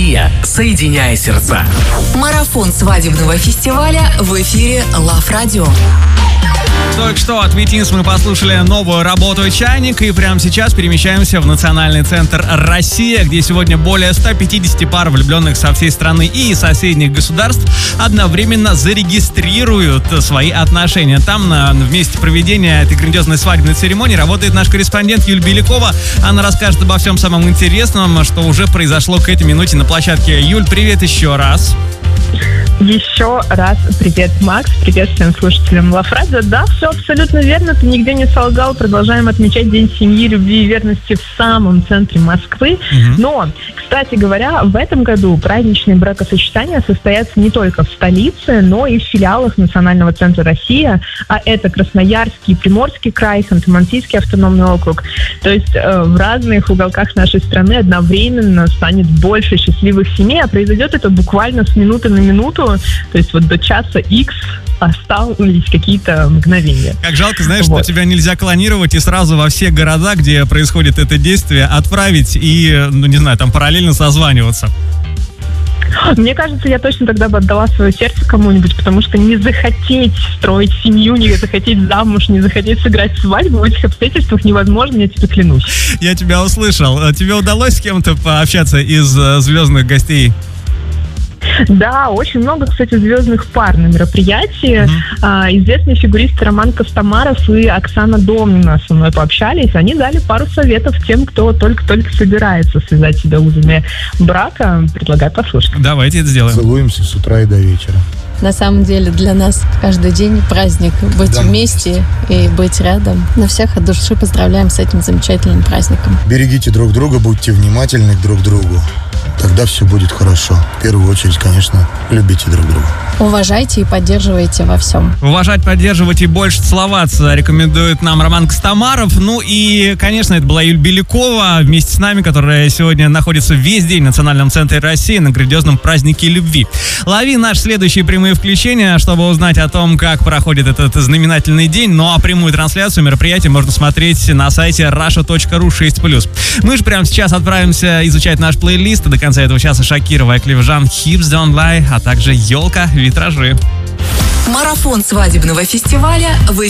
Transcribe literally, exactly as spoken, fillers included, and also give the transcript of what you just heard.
Россия, соединяя сердца. Марафон свадебного фестиваля в эфире Love Radio. Только что от Витинс мы послушали новую работу «Чайник», и прямо сейчас перемещаемся в Национальный центр «Россия», где сегодня более ста пятидесяти пар влюбленных со всей страны и соседних государств одновременно зарегистрируют свои отношения. Там на, в месте проведения этой грандиозной свадебной церемонии работает наш корреспондент Юль Белякова. Она расскажет обо всем самом интересном, что уже произошло к этой минуте на площадке. Юль, привет еще раз. Еще раз привет, Макс, привет всем слушателям Love Radio. Да, все абсолютно верно, ты нигде не солгал. Продолжаем отмечать День семьи, любви и верности в самом центре Москвы. Mm-hmm. Но, кстати говоря, в этом году праздничные бракосочетания состоятся не только в столице, но и в филиалах Национального центра «Россия», а это Красноярский, Приморский край, Ханты-Мансийский автономный округ. То есть э, в разных уголках нашей страны одновременно станет больше счастливых семей, а произойдет это буквально с минуты на минуту. То есть вот до часа X остались какие-то мгновения. Как жалко, знаешь, вот. Что тебя нельзя клонировать и сразу во все города, где происходит это действие, отправить и, ну не знаю, там параллельно созваниваться. Мне кажется, я точно тогда бы отдала свое сердце кому-нибудь, потому что не захотеть строить семью, не захотеть замуж, не захотеть сыграть свадьбу в этих обстоятельствах невозможно, я тебе клянусь. Я тебя услышал. Тебе удалось с кем-то пообщаться из звездных гостей? Да, очень много, кстати, звездных пар на мероприятии. Mm-hmm. А, известные фигуристы Роман Костомаров и Оксана Домнина со мной пообщались. Они дали пару советов тем, кто только-только собирается связать себя узами брака. Предлагаю послушать. Давайте это сделаем. Целуемся с утра и до вечера. На самом деле для нас каждый день праздник. Быть да. вместе и быть рядом. На всех от души поздравляем с этим замечательным праздником. Берегите друг друга, будьте внимательны друг к другу. Тогда все будет хорошо. В первую очередь, конечно, любите друг друга. Уважайте и поддерживайте во всем. Уважать, поддерживать и больше целоваться рекомендует нам Роман Костомаров. Ну и, конечно, это была Юль Белякова вместе с нами, которая сегодня находится весь день в Национальном центре России на грандиозном празднике любви. Лови наши следующие прямые включения, чтобы узнать о том, как проходит этот знаменательный день. Ну а прямую трансляцию мероприятия можно смотреть на сайте раша точка ру шесть плюс. Мы же прямо сейчас отправимся изучать наш плейлист. До конца этого часа Шакирова, Клевжан, Hips Don't Lie, а также Елка, Витражи. Марафон свадебного фестиваля в